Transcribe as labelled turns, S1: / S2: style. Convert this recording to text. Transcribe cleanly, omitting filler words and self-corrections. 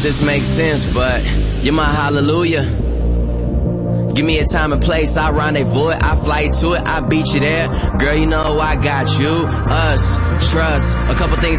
S1: this makes sense, but you're my hallelujah. Give me a time and place, I rendezvous it, I fly to it, I beat you there. Girl, you know I got you, us, trust, a couple things